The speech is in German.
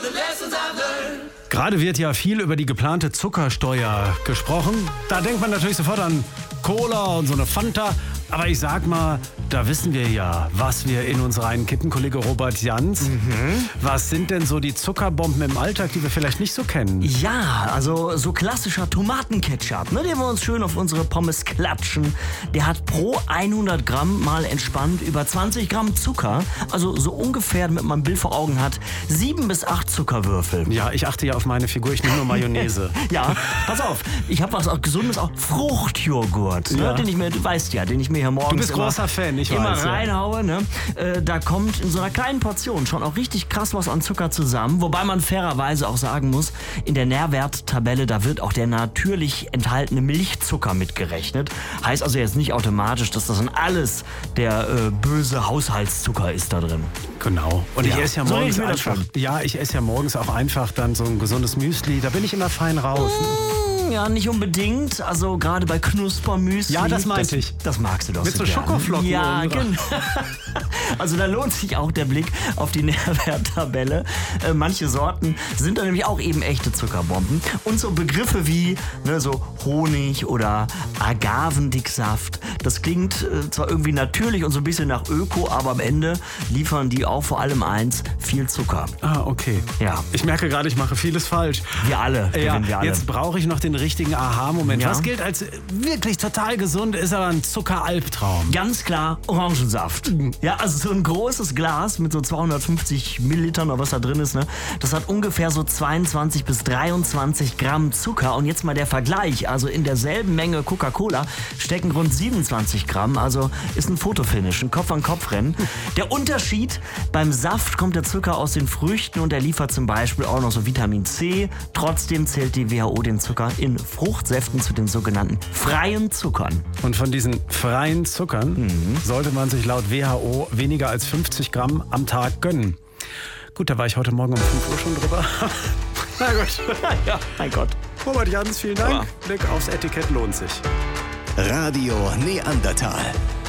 Gerade wird ja viel über die geplante Zuckersteuer gesprochen. Da denkt man natürlich sofort an Cola und so eine Fanta. Aber ich sag mal, da wissen wir ja, was wir in uns reinkippen, Kollege Robert Jans. Was sind denn so die Zuckerbomben im Alltag, die wir vielleicht nicht so kennen? Ja, also so klassischer Tomatenketchup, ne, den wir uns schön auf unsere Pommes klatschen. Der hat pro 100 Gramm mal entspannt über 20 Gramm Zucker. Also so ungefähr, damit man ein Bild vor Augen hat, 7 bis 8 Zuckerwürfel. Ja, ich achte ja auf meine Figur, ich nehme nur Mayonnaise. Ja, pass auf, ich habe was auch Gesundes, auch Fruchtjoghurt, Ja. ne, den ich mir, du weißt ja, den ich mir hier morgens Du bist großer Fan, ich immer weiß. Ja. reinhaue. Ne? Da kommt in so einer kleinen Portion schon auch richtig krass was an Zucker zusammen. Wobei man fairerweise auch sagen muss, in der Nährwerttabelle, da wird auch der natürlich enthaltene Milchzucker mitgerechnet. Heißt also jetzt nicht automatisch, dass das dann alles der böse Haushaltszucker ist da drin. Genau. Und ich Ja. esse ja So morgens rede ich mir das einfach. Ja, ich esse ja morgens auch einfach dann so ein gesundes Müsli. Da bin ich immer fein raus. Ja, nicht unbedingt. Also gerade bei Knuspermüsli. Ja, das meinte ich. Das magst du doch Mit so gern. Schokoflocken Ja, oben drauf. genau. Also da lohnt sich auch der Blick auf die Nährwerttabelle. Manche Sorten sind da nämlich auch eben echte Zuckerbomben. Und so Begriffe wie so Honig oder Agavendicksaft. Das klingt zwar irgendwie natürlich und so ein bisschen nach Öko, aber am Ende liefern die auch vor allem eins, viel Zucker. Ah, okay. Ja. Ich merke gerade, ich mache vieles falsch. Wir alle. Ja, gewinnen wir alle. jetzt brauche ich noch den richtigen Aha-Moment. Ja. Was gilt als wirklich total gesund, ist aber ein Zuckeralbtraum. Ganz klar Orangensaft. Ja, also so ein großes Glas mit so 250 Millilitern oder was da drin ist, ne? Das hat ungefähr so 22 bis 23 Gramm Zucker. Und jetzt mal der Vergleich. Also in derselben Menge Coca-Cola stecken rund 27 Gramm. Also ist ein Fotofinish, ein Kopf-an-Kopf-Rennen. Der Unterschied, beim Saft kommt der Zucker aus den Früchten und er liefert zum Beispiel auch noch so Vitamin C. Trotzdem zählt die WHO den Zucker in Fruchtsäften zu den sogenannten freien Zuckern. Und von diesen freien Zuckern sollte man sich laut WHO weniger als 50 Gramm am Tag gönnen. Gut, da war ich heute Morgen um 5 Uhr schon drüber. Na gut. Ja, mein Gott. Robert Jans, vielen Dank. Ja. Blick aufs Etikett lohnt sich. Radio Neandertal.